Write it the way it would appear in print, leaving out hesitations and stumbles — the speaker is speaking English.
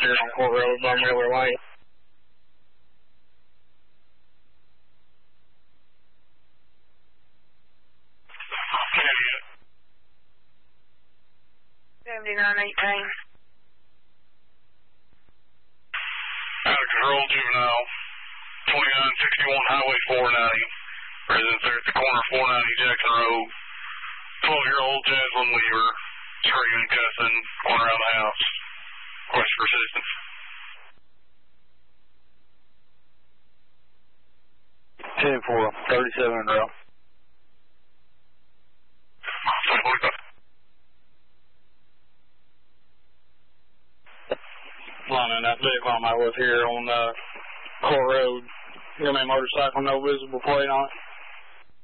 here on Court Road, Bum River Way. Okay. 7918. Out of control, juvenile. 2961 Highway 490. Residents there at the corner 490 Jackson Road. 12-year-old Jaslyn Weaver. Screaming, cussing, going around the house. Request for assistance. 10-4, 37 in row. Lining that vehicle I'm out with here on Court Road. Got a motorcycle, no visible plate on it.